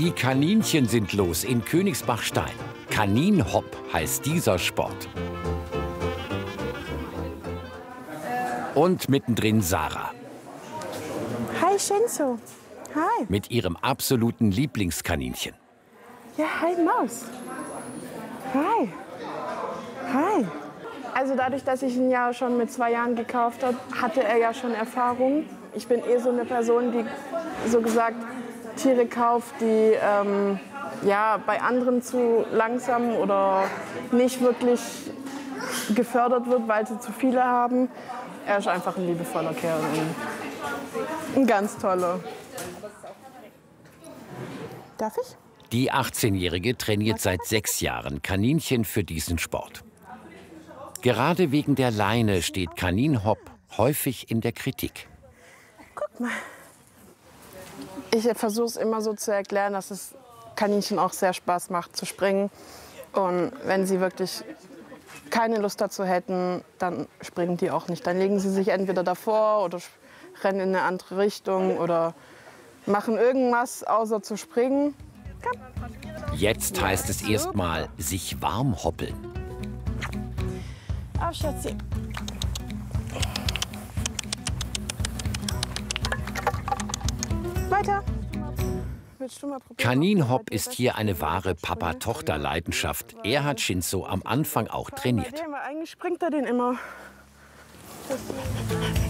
Die Kaninchen sind los in Königsbach-Stein. Kaninhopp heißt dieser Sport. Und mittendrin Sarah. Hi Shinzo. Hi. Mit ihrem absoluten Lieblingskaninchen. Ja, hi Maus. Hi. Hi. Also dadurch, dass ich ihn ja schon mit 2 Jahren gekauft habe, hatte er ja schon Erfahrung. Ich bin so eine Person, die so gesagt Tiere kauft, die ja, bei anderen zu langsam oder nicht wirklich gefördert wird, weil sie zu viele haben. Er ist einfach ein liebevoller Kerl und ein ganz toller. Darf ich? Die 18-Jährige trainiert seit 6 Jahren Kaninchen für diesen Sport. Gerade wegen der Leine steht Kaninhopp häufig in der Kritik. Guck mal. Ich versuche es immer so zu erklären, dass es Kaninchen auch sehr Spaß macht zu springen. Und wenn sie wirklich keine Lust dazu hätten, dann springen die auch nicht. Dann legen sie sich entweder davor oder rennen in eine andere Richtung oder machen irgendwas außer zu springen. Komm. Jetzt heißt es erstmal sich warm hoppeln. Auf, Schatzi. Weiter. Kaninhopp ist hier eine wahre Papa-Tochter-Leidenschaft. Er hat Shinzo am Anfang auch trainiert. Eigentlich springt er den immer.